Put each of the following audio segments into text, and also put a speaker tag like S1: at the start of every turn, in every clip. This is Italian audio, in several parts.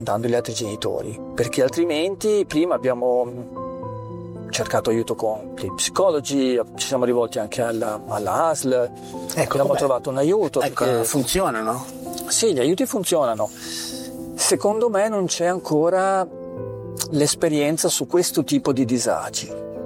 S1: dando gli altri genitori, perché altrimenti prima abbiamo cercato aiuto con gli psicologi, ci siamo rivolti anche alla ASL, abbiamo trovato un aiuto.
S2: Ecco, funzionano?
S1: Sì, gli aiuti funzionano. Secondo me non c'è ancora l'esperienza su questo tipo di disagi.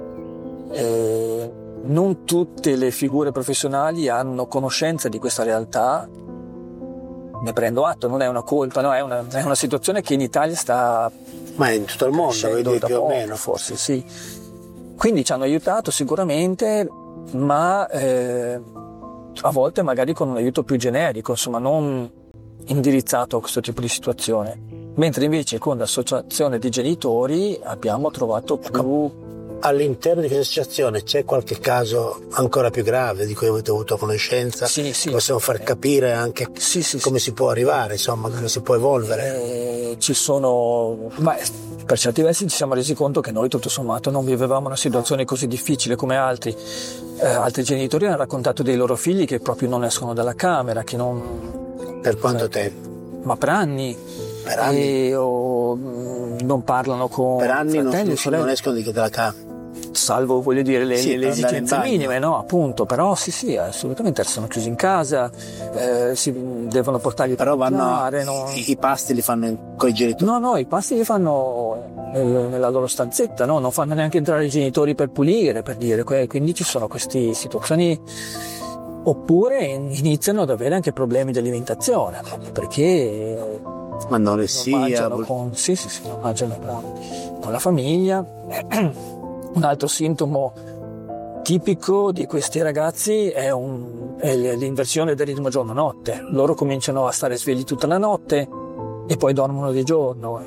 S1: Non tutte le figure professionali hanno conoscenza di questa realtà. Ne prendo atto, non è una colpa, no, è una situazione che in Italia sta...
S2: Ma in tutto il mondo, vedi, più o meno.
S1: Forse sì. Quindi ci hanno aiutato sicuramente, ma a volte magari con un aiuto più generico, insomma non indirizzato a questo tipo di situazione. Mentre invece con l'associazione di genitori abbiamo trovato più...
S2: All'interno di questa associazione c'è qualche caso ancora più grave di cui avete avuto conoscenza?
S1: Sì.
S2: Possiamo far capire anche come si può arrivare, insomma, come si può evolvere?
S1: Ci sono... per certi versi ci siamo resi conto che noi tutto sommato non vivevamo una situazione così difficile come altri. Altri genitori hanno raccontato dei loro figli che proprio non escono dalla camera, che non...
S2: Per quanto tempo?
S1: Ma per anni.
S2: Per anni?
S1: Non parlano con
S2: per anni
S1: fratelli,
S2: non escono dalla camera.
S1: Salvo, voglio dire, le esigenze minime, no? Appunto, però sì, assolutamente sono chiusi in casa, si devono portargli
S2: però
S1: per
S2: mangiare. I pasti li fanno con i genitori?
S1: No, i pasti li fanno nella loro stanzetta, no? Non fanno neanche entrare i genitori per pulire, per dire, quindi ci sono queste situazioni. Oppure iniziano ad avere anche problemi di alimentazione, perché
S2: anoressia,
S1: non mangiano con la famiglia. Un altro sintomo tipico di questi ragazzi è l'inversione del ritmo giorno-notte. Loro cominciano a stare svegli tutta la notte e poi dormono di giorno.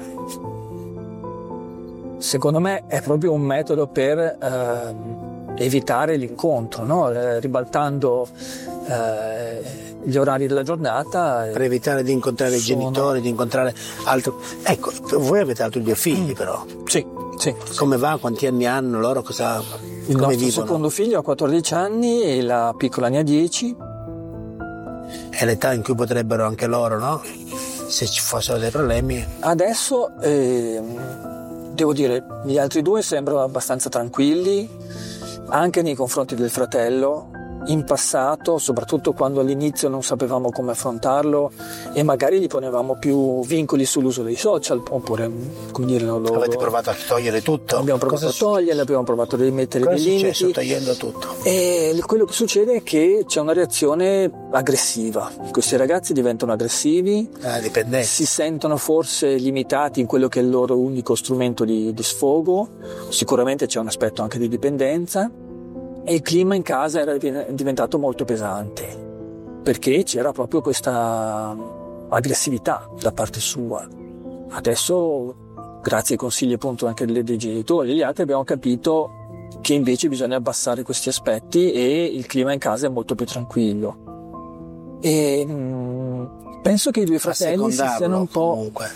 S1: Secondo me è proprio un metodo per evitare l'incontro, no? Ribaltando gli orari della giornata.
S2: Per evitare di incontrare i genitori, di incontrare altro. Ecco, voi avete altri 2 figli però.
S1: Sì.
S2: Come va? Quanti anni hanno loro?
S1: Il nostro secondo figlio ha 14 anni e la piccola ne ha 10.
S2: È l'età in cui potrebbero anche loro, no? Se ci fossero dei problemi.
S1: Adesso devo dire, gli altri 2 sembrano abbastanza tranquilli, anche nei confronti del fratello. In passato, soprattutto quando all'inizio non sapevamo come affrontarlo e magari gli ponevamo più vincoli sull'uso dei social, oppure come dire,
S2: avete provato a togliere tutto?
S1: Abbiamo provato a toglierle, abbiamo provato a rimettere dei limiti.
S2: Cosa è successo togliendo tutto?
S1: E quello che succede è che c'è una reazione aggressiva. Questi ragazzi diventano aggressivi,
S2: dipendenti.
S1: Si sentono forse limitati in quello che è il loro unico strumento di sfogo. Sicuramente c'è un aspetto anche di dipendenza. E il clima in casa era diventato molto pesante, perché c'era proprio questa aggressività da parte sua. Adesso, grazie ai consigli appunto anche dei genitori e gli altri, abbiamo capito che invece bisogna abbassare questi aspetti e il clima in casa è molto più tranquillo. E penso che i 2 fratelli si siano un po'...
S2: Comunque.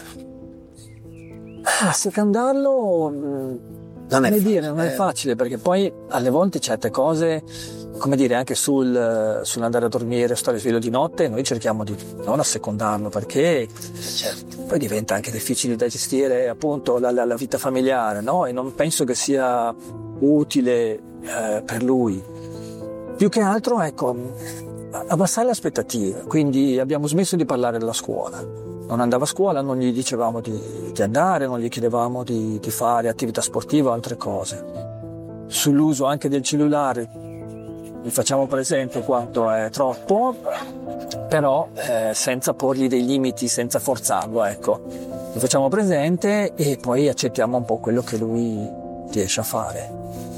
S1: Secondarlo... Non è facile, perché poi alle volte certe cose, come dire, anche sull'andare a dormire o stare sveglio di notte, noi cerchiamo di non assecondarlo, perché poi diventa anche difficile da gestire appunto la vita familiare, no? E non penso che sia utile per lui. Più che altro, ecco, abbassare le aspettative. Quindi abbiamo smesso di parlare della scuola. Non andava a scuola, non gli dicevamo di andare, non gli chiedevamo di fare attività sportiva o altre cose. Sull'uso anche del cellulare gli facciamo presente quanto è troppo, però senza porgli dei limiti, senza forzarlo, ecco. Gli facciamo presente e poi accettiamo un po' quello che lui riesce a fare.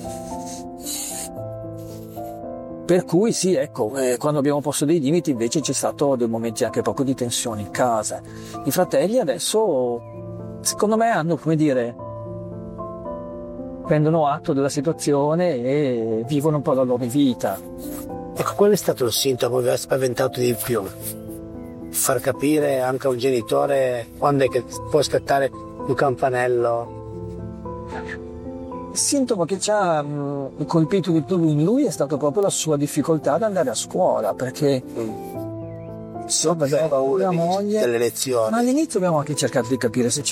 S1: Per cui sì, ecco, quando abbiamo posto dei limiti invece c'è stato dei momenti anche poco di tensione in casa. I fratelli adesso, secondo me, hanno, come dire, prendono atto della situazione e vivono un po' la loro vita.
S2: Ecco, qual è stato il sintomo che vi ha spaventato di più? Far capire anche a un genitore quando è che può scattare un campanello?
S1: Il sintomo che ci ha colpito di più in lui è stato proprio la sua difficoltà ad andare a scuola, perché
S2: Paura
S1: moglie,
S2: delle lezioni.
S1: ma all'inizio abbiamo anche cercato di capire se